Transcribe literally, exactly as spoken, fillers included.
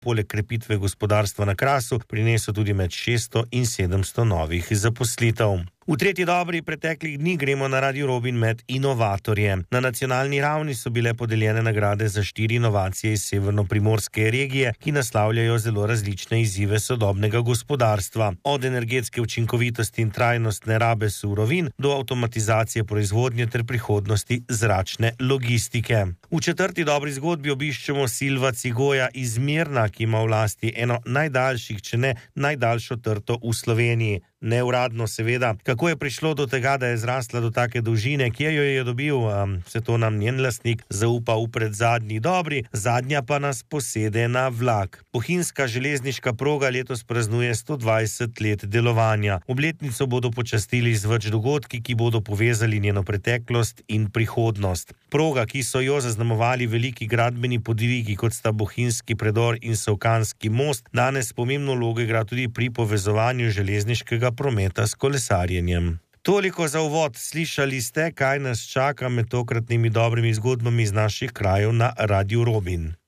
poleg krepitve gospodarstva na Krasu prinesel tudi med šeststo in sedemsto novih zaposlitev. V tretji dobri preteklih dni gremo na Radio Robin med inovatorje. Na nacionalni ravni so bile podeljene nagrade za štiri inovacije iz severnoprimorske regije, ki naslavljajo zelo različne izzive sodobnega gospodarstva. Od energetske učinkovitosti in trajnostne rabe surovin do avtomatizacije proizvodnje ter prihodnosti zračne logistike. V četrti dobri zgodbi obiščemo Silva Cigoja iz Mirna, ki ima v lasti eno najdaljših, če ne najdaljšo trto v Sloveniji. Neuradno seveda. Kako je prišlo do tega, da je zrasla do take dolžine, kje jo je dobil, vse to nam njen lastnik zaupa v predzadnji dobri, zadnja pa nas posede na vlak. Bohinjska železniška proga letos praznuje sto dvajset let delovanja. Obletnico bodo počastili z več dogodki, ki bodo povezali njeno preteklost in prihodnost. Proga, ki so jo zaznamovali veliki gradbeni podvigi, kot sta Bohinjski predor in Solkanski most, danes pomembno vlogo igra tudi pri povezovanju železniškega prometa s kolesarjenjem. Toliko za uvod. Slišali ste, kaj nas čaka med tokratnimi dobrimi zgodbami iz naših krajev na Radio Robin.